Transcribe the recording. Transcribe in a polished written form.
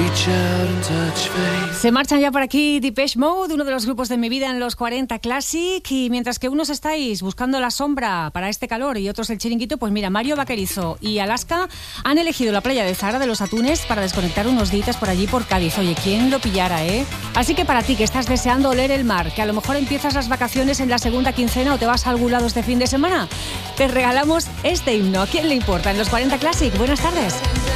Se marchan ya por aquí Depeche Mode, uno de los grupos de mi vida en los 40 Classic, y mientras que unos estáis buscando la sombra para este calor y otros el chiringuito, pues mira, Mario Vaquerizo y Alaska han elegido la playa de Zahara de los Atunes para desconectar unos días por allí por Cádiz. Oye, ¿quién lo pillara, eh? Así que para ti que estás deseando oler el mar, que a lo mejor empiezas las vacaciones en la segunda quincena o te vas a algún lado este fin de semana, te regalamos este himno. ¿A quién le importa? En los 40 Classic. Buenas tardes.